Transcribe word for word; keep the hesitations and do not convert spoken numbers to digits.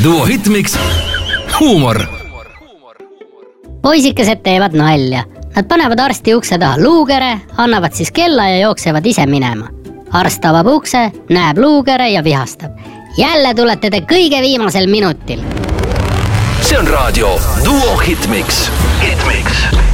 Duo Hitmix huumor. Poisikesed teevad nalja. Nad panevad arsti ukse taha luugere, annavad siis kella ja jooksevad ise minema. Arst avab ukse, näeb luugere ja vihastab. Jälle tulete te kõige viimasel minutil. See on raadio Duo Hitmix. Hitmix.